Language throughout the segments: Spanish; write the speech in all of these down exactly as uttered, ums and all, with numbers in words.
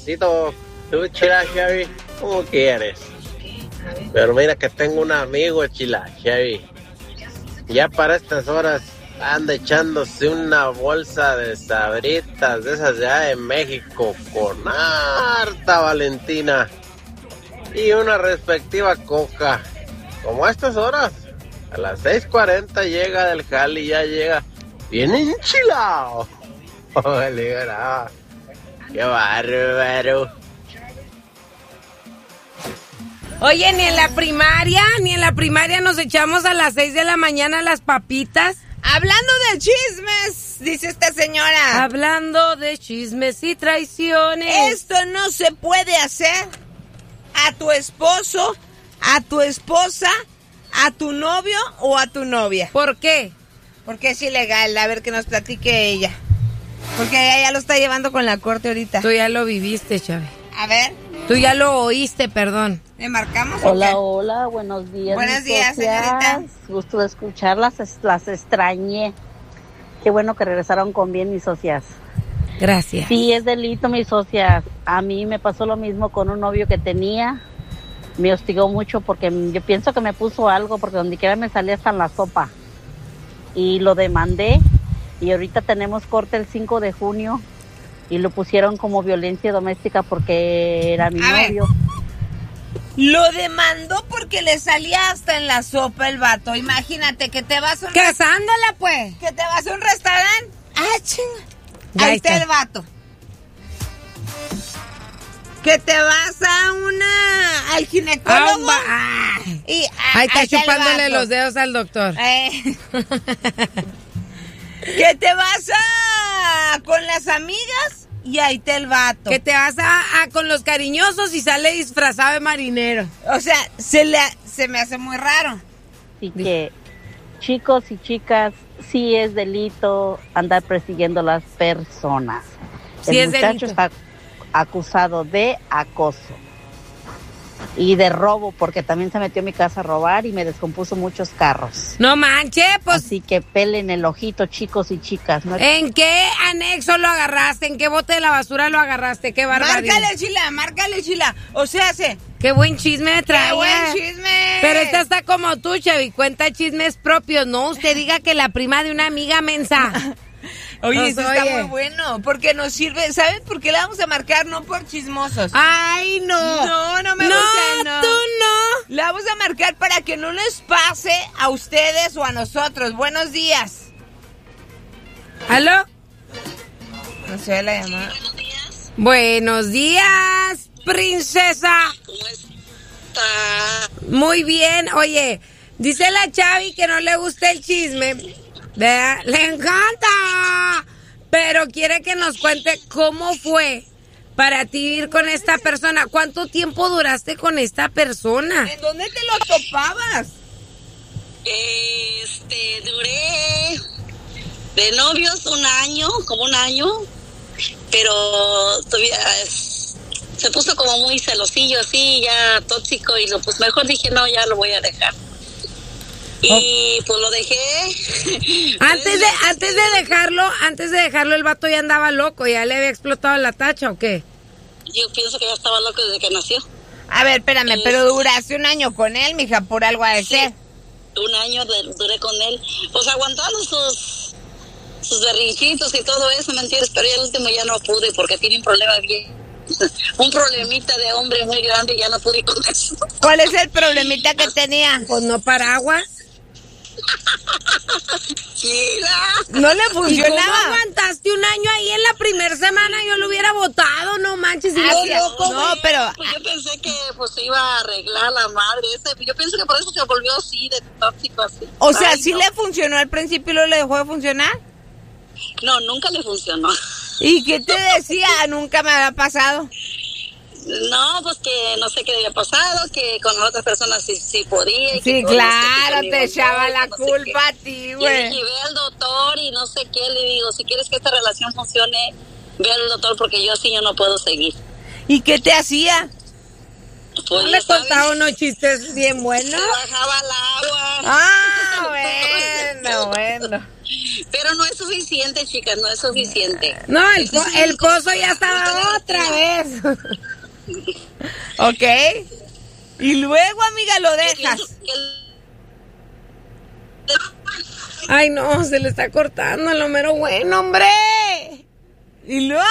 cafecito. ¿Tú, Chila Chevy? ¿Cómo quieres? Pero mira que tengo un amigo, Chila Chevy. Ya para estas horas anda echándose una bolsa de sabritas de esas ya de México con harta Valentina y una respectiva coca. Como a estas horas, a las seis cuarenta llega del jale y ya llega bien enchilado. Oye, no, qué bárbaro. Oye, ni en la primaria, ni en la primaria nos echamos a las seis de la mañana las papitas. Hablando de chismes, dice esta señora. Hablando de chismes y traiciones. Esto no se puede hacer a tu esposo, a tu esposa, a tu novio o a tu novia. ¿Por qué? Porque es ilegal. A ver, que nos platique ella. Porque ella ya lo está llevando con la corte ahorita. Tú ya lo viviste, Chávez. A ver. Tú ya lo oíste, perdón. ¿Le marcamos? Hola, hola, buenos días. Buenos días, señorita. Gusto de escucharlas, las extrañé. Qué bueno que regresaron con bien, mis socias. Gracias. Sí, es delito, mis socias. A mí me pasó lo mismo con un novio que tenía. Me hostigó mucho porque yo pienso que me puso algo, porque donde quiera me salía hasta en la sopa. Y lo demandé, y ahorita tenemos corte el cinco de junio. Y lo pusieron como violencia doméstica porque era mi A novio. Ver, lo demandó porque le salía hasta en la sopa el vato. Imagínate que te vas a un... ¡Casándola, pues! Que te vas a un restaurante. ¡Ah, chinga! Ahí está el vato. Que te vas a una... al ginecólogo. Ah, y, ah, ahí está ahí está chupándole los dedos al doctor. Eh. Que te vas a... con las amigas y ahí está el vato. Que te vas a, a con los cariñosos y sale disfrazado de marinero. O sea, se, le, se me hace muy raro. Así que, chicos y chicas, sí es delito andar persiguiendo a las personas. Sí, el es muchacho delito. está acusado de acoso y de robo, porque también se metió a mi casa a robar y me descompuso muchos carros. No manche, pues. Así que pelen el ojito, chicos y chicas. ¿No? ¿En qué anexo lo agarraste? ¿En qué bote de la basura lo agarraste? ¡Qué barbaridad! Márcale, Chila, márcale, Chila. O sea, se... ¡Qué buen chisme trae! ¡Qué buen chisme! Pero esta está como tú, Chevy, cuenta chismes propios. No, usted diga que la prima de una amiga mensa. Oye, Nos eso oye. está muy bueno, porque nos sirve, ¿sabes por qué la vamos a marcar? No por chismosos. ¡Ay, no! No, no me no, gusta, no. tú no. La vamos a marcar para que no les pase a ustedes o a nosotros. Buenos días. ¿Aló? No sé la llamada. Buenos días. Buenos días, princesa. ¿Cómo está? Muy bien. Oye, dice la Chavi que no le gusta el chisme. ¿Verdad? Le encanta. Pero quiere que nos cuente cómo fue para ti ir con esta persona. ¿Cuánto tiempo duraste con esta persona? ¿En dónde te lo topabas? Este, duré de novios un año, como un año, pero todavía es- se puso como muy celosillo, así, ya tóxico, y lo, pues mejor dije, no, ya lo voy a dejar. Y pues lo dejé. Antes de, antes de dejarlo, antes de dejarlo el vato ya andaba loco, ya le había explotado la tacha, ¿o qué? Yo pienso que ya estaba loco desde que nació. A ver, espérame, Eh, pero duraste un año con él, mija, por algo ha de Sí. ser. Un año de- duré con él, pues aguantando sus sus berrinchitos y todo eso, ¿me entiendes? Pero ya el último ya no pude porque tiene un problema bien, un problemita de hombre muy grande y ya no pude con eso. ¿Cuál es el problemita que tenía? Pues no paraguas. Chila. No le ¿Y cómo funcionaba. aguantaste un año ahí en la primera semana? Yo lo hubiera votado, no manches. Y Ah, luego sí, loco, no, güey. pero... Pues yo pensé que pues se iba a arreglar la madre ese, yo pienso que por eso se volvió así, de tóxico así. O sea, Ay, ¿sí no. le funcionó al principio y luego le dejó de funcionar? No, nunca le funcionó. ¿Y qué te decía? Nunca me había pasado. No, pues que no sé qué había pasado, que con las otras personas sí, sí podía. y que Sí, con no sé qué claro, conmigo te no, echaba que la no sé culpa qué. a ti, Y le güey. dije, ve al doctor y no sé qué, le digo, si quieres que esta relación funcione, ve al doctor porque yo así yo no puedo seguir. ¿Y qué te hacía? Pues ¿No ya le sabes, contaba unos chistes bien buenos? se bajaba el agua. Ah, bueno, bueno. Pero no es suficiente, chicas, no es suficiente. No, el, po el pozo ya estaba otra vez. Ok. Y luego, amiga, lo dejas. Ay, no, se le está cortando lo mero bueno, hombre. Y luego.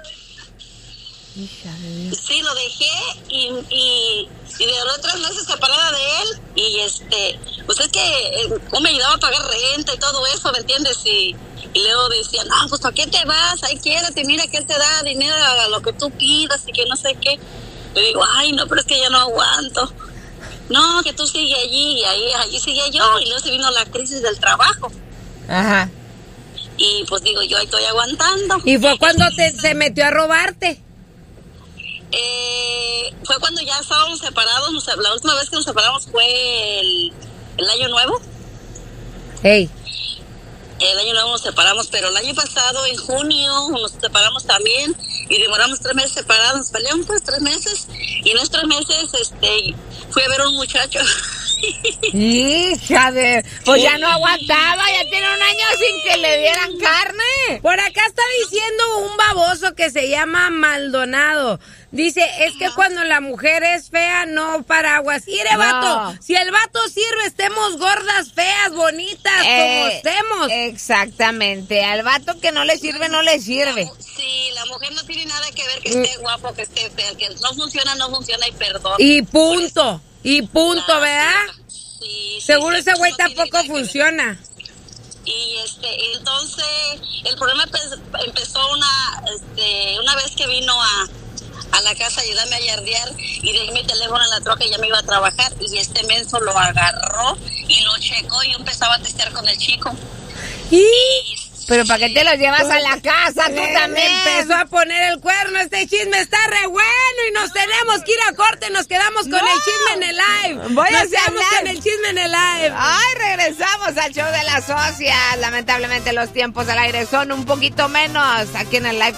Sí, lo dejé y, y, y de otras meses separada de él. Y este, pues es que eh, cómo me ayudaba a pagar renta y todo eso, ¿me entiendes? Y, y luego decía, no, pues ¿para qué te vas? Ahí quédate, mira que él te da dinero a lo que tú pidas y que no sé qué. Le digo, ay, no, pero es que ya no aguanto. No, que tú sigue allí, y ahí, allí seguía yo, y luego se vino la crisis del trabajo. Ajá. Y pues digo, yo ahí estoy aguantando. ¿Y fue cuando te, se metió a robarte? Eh, fue cuando ya estábamos separados, nos, la última vez que nos separamos fue el, el año nuevo. Hey. El año nuevo nos separamos, pero el año pasado, en junio, nos separamos también y demoramos tres meses separados, nos peleamos pues tres meses y en esos tres meses este, fui a ver a un muchacho. Hija de... Pues ya no aguantaba, ya tiene un año sin que le dieran carne. Por acá está diciendo un baboso que se llama Maldonado. Dice, es que cuando la mujer es fea, no paraguas. ¡Ire, No. vato! Si el vato sirve, estemos gordas, feas, bonitas, como Eh, estemos. Exactamente. Al vato que no le sirve, no le sirve. Sí, la mujer no tiene nada que ver que esté guapo, que esté fea, que no funciona, no funciona y perdón. Y punto. Y punto, ¿verdad? Sí, sí, Seguro sí, ese güey no tiene tampoco nada que ver. funciona. Y este, entonces, el problema empe- empezó una, este, una vez que vino a, a la casa a ayudarme a yardear y dejé mi teléfono en la troca y ya me iba a trabajar y este menso lo agarró y lo checó y yo empezaba a testear con el chico. Y Pero ¿para qué te los llevas a la casa? Tú le- también. le empezó a poner el cuerno. Este chisme está re bueno y nos tenemos que ir a corte. Nos quedamos con No. el chisme en el live. Voy a nos hacer quedamos live. con el chisme en el live. Ay, regresamos al show de las socias. Lamentablemente los tiempos al aire son un poquito menos aquí en el live.